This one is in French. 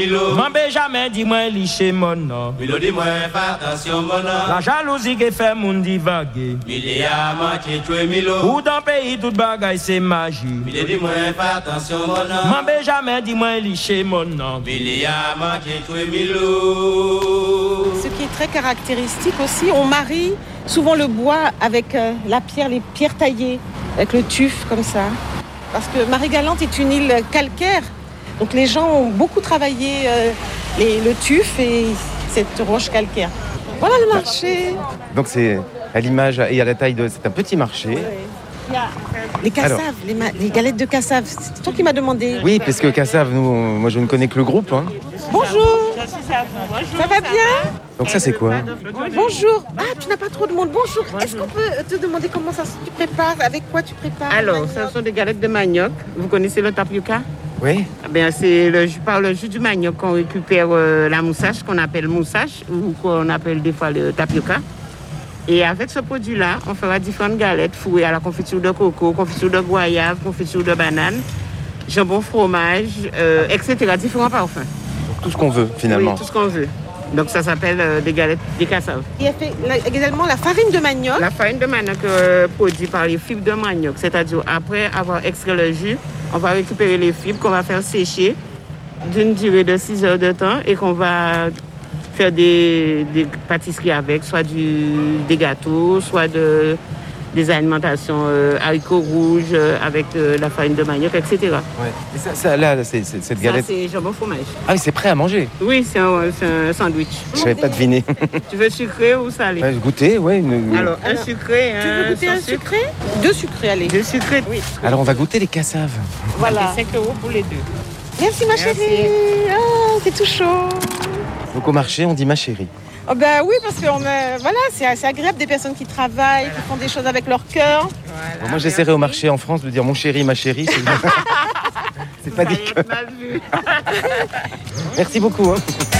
M'en jamais dis-moi licher mon nom. Milo dis-moi fais attention mon nom. La jalousie qui fait mon divaguer. Mili a manqué tuer Milo. Ou dans le pays toute bagaille c'est magie. Milo dis-moi fais attention mon nom. M'en jamais dis-moi licher mon nom. Mili a manqué tuer Milo. Ce qui est très caractéristique aussi, on marie souvent le bois avec la pierre, les pierres taillées, avec le tuf comme ça. Parce que Marie-Galante est une île calcaire. Donc les gens ont beaucoup travaillé le tuf et cette roche calcaire. Voilà le marché. Donc c'est à l'image et à la taille de... C'est un petit marché. Il y a les cassaves, les galettes de cassave. C'est toi qui m'as demandé. Oui, parce que Cassave, moi je ne connais que le groupe. Hein. Bonjour. Ça va bien? Donc ça c'est quoi? Bonjour. Ah, tu n'as pas trop de monde. Bonjour. Est-ce qu'on peut te demander comment ça tu prépares? Avec quoi tu prépares? Alors, ce sont des galettes de manioc. Vous connaissez le tapioca? Oui. C'est par le jus du manioc qu'on récupère la moussage, qu'on appelle moussage, ou qu'on appelle des fois le tapioca. Et avec ce produit-là, on fera différentes galettes fourrées à la confiture de coco, confiture de goyave, confiture de banane, jambon fromage, etc. Différents parfums. Tout ce qu'on veut finalement. Oui, tout ce qu'on veut. Donc ça s'appelle des galettes des cassaves. Il y a fait également la farine de manioc. La farine de manioc produite par les fibres de manioc. C'est-à-dire après avoir extrait le jus, on va récupérer les fibres qu'on va faire sécher d'une durée de 6 heures de temps et qu'on va faire des pâtisseries avec, soit des gâteaux, soit des alimentations haricots rouges avec la farine de manioc, etc. Ouais. Et ça là, cette galette... Ça, c'est jambon fromage. Ah oui, c'est prêt à manger. Oui, c'est un sandwich. Je savais pas deviner. Tu veux sucré ou salé? Goûter, oui. Alors, un sucré, tu veux goûter un sucré? Deux sucrés, allez. Deux sucrés, oui. Alors on va goûter les cassaves. Voilà. 5 € pour les deux. Merci ma chérie. Oh, c'est tout chaud. Donc au marché, on dit ma chérie. Oh ben oui, parce que voilà, c'est agréable des personnes qui travaillent, qui font des choses avec leur cœur. Voilà, Bon, moi j'essaierai au marché en France de dire mon chéri, ma chérie. C'est pas dit que... Mal vu. Merci beaucoup. Hein.